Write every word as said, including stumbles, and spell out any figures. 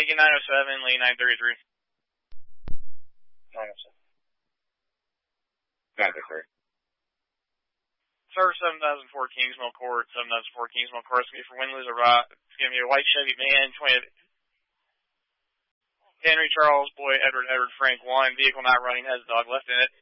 Lincoln nine oh seven, Lee nine thirty-three. nine oh seven. nine thirty-three. Service seven thousand four Kingsmill Court, seven thousand four Kingsmill Court. It's going to be for win, lose, or rot. It's going to be a white Chevy van, twenty Henry Charles, Boy, Edward, Edward, Frank, one. Vehicle not running, has a dog left in it.